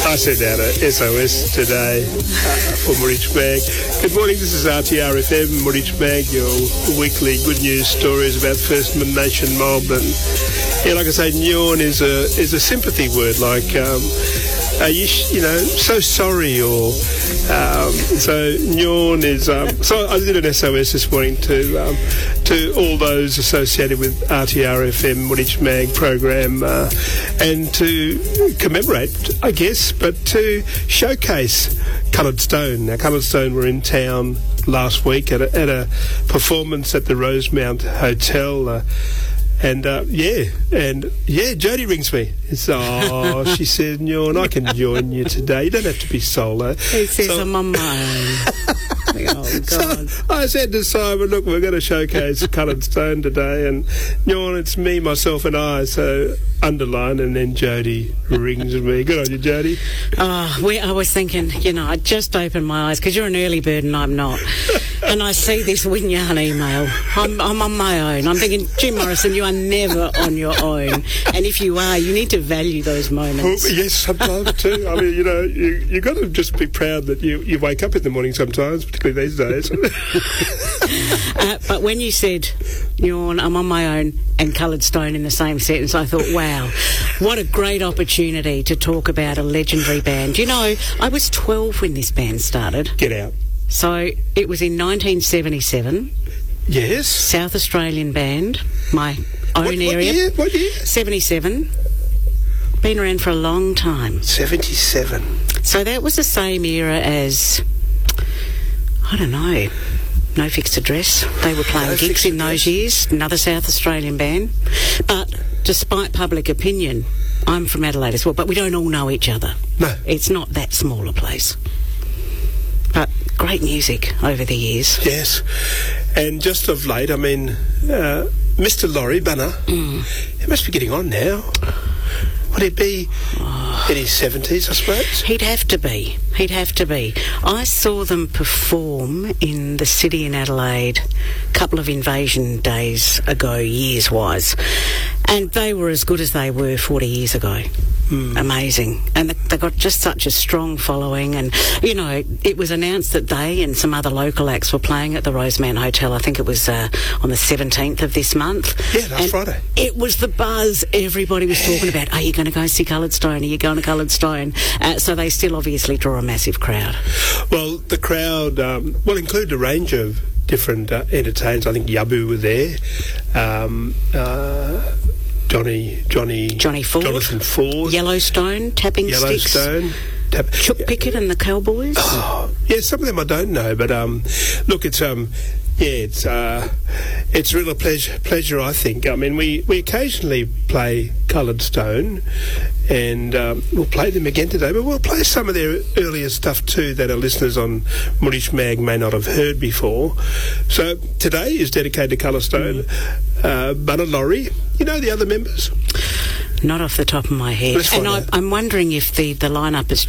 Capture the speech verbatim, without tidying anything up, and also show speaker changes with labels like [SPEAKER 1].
[SPEAKER 1] I sent out a S O S today uh, for Murich Mag. Good morning, this is R T R F M, Murich Mag, your weekly good news stories about First Nation mob. And yeah, like I say, Nyorn is a is a sympathy word, like, um, are you, sh- you know, so sorry, or, um, so Nyorn is, um, so I did an S O S this morning to um, to all those associated with R T R F M, Murich Mag program, uh, and to commemorate, I guess, but to showcase Coloured Stone. Now, Coloured Stone were in town last week at a, at a performance at the Rosemount Hotel, uh, and uh, yeah, and yeah, Jodie rings me. It's, oh, she said, Nyorn, I can join you today. You don't have to be solo.
[SPEAKER 2] He says, so, I'm on my own. Oh, God.
[SPEAKER 1] So I said to Simon, look, we're going to showcase Coloured Stone today, and Nyorn, it's me, myself and I, so underline, and then Jodie rings me. Good on you, Jodie.
[SPEAKER 2] Oh, we, I was thinking, you know, I just opened my eyes, because you're an early bird and I'm not, and I see this Wynyard email. I'm, I'm on my own. I'm thinking, Jim Morrison, you are never on your own, and if you are, you need to value those moments.
[SPEAKER 1] Well, yes, sometimes too. I mean, you know, you you got to just be proud that you, you wake up in the morning sometimes, particularly these days.
[SPEAKER 2] uh, but when you said, Nyorn, I'm on my own, and Coloured Stone in the same sentence, I thought, wow, what a great opportunity to talk about a legendary band. You know, I was twelve when this band started.
[SPEAKER 1] Get out.
[SPEAKER 2] So it was in nineteen seventy-seven.
[SPEAKER 1] Yes.
[SPEAKER 2] South Australian band, my own
[SPEAKER 1] what,
[SPEAKER 2] area.
[SPEAKER 1] What year? What year?
[SPEAKER 2] seventy-seven. Been around for a long time.
[SPEAKER 1] seventy-seven.
[SPEAKER 2] So that was the same era as, I don't know, No Fixed Address. They were playing
[SPEAKER 1] No
[SPEAKER 2] gigs in those years. Another South Australian band. But despite public opinion, I'm from Adelaide as well, but we don't all know each other.
[SPEAKER 1] No.
[SPEAKER 2] It's not that small a place. But great music over the years.
[SPEAKER 1] Yes. And just of late, I mean, uh, Mister Laurie Bunner,
[SPEAKER 2] Mm.
[SPEAKER 1] he must be getting on now. Would he be oh. in his seventies, I suppose?
[SPEAKER 2] He'd have to be. He'd have to be. I saw them perform in the city in Adelaide a couple of invasion days ago, years-wise, and they were as good as they were forty years ago. Mm. Amazing. And they got just such a strong following, and, you know, it was announced that they and some other local acts were playing at the Rosemount Hotel. I think it was uh, on the seventeenth of this month.
[SPEAKER 1] Yeah, last
[SPEAKER 2] and
[SPEAKER 1] Friday.
[SPEAKER 2] It was the buzz everybody was talking about. Are you going to go see Coloured Stone? Are you going to Coloured Stone? Uh, so they still obviously draw a massive crowd.
[SPEAKER 1] Well, the crowd um, will include a range of different uh, entertainers. I think Yabu were there. Um, uh, Johnny, Johnny,
[SPEAKER 2] Johnny Ford,
[SPEAKER 1] Jonathan Ford,
[SPEAKER 2] Yellowstone, Tapping
[SPEAKER 1] Yellowstone,
[SPEAKER 2] Sticks,
[SPEAKER 1] tap-
[SPEAKER 2] Chook Pickett and the Cowboys.
[SPEAKER 1] Oh, yeah, some of them I don't know, but um, look, it's um, yeah, it's uh, it's real pleasure, pleasure. I think. I mean, we, we occasionally play Coloured Stone, and um, we'll play them again today, but we'll play some of their earlier stuff too that our listeners on Murich Mag may not have heard before. So today is dedicated to Coloured Stone. Mm. Uh, Bunner Laurie. You know the other members?
[SPEAKER 2] Not off the top of my head.
[SPEAKER 1] Let's find
[SPEAKER 2] and I,
[SPEAKER 1] out.
[SPEAKER 2] I'm wondering if the, the lineup has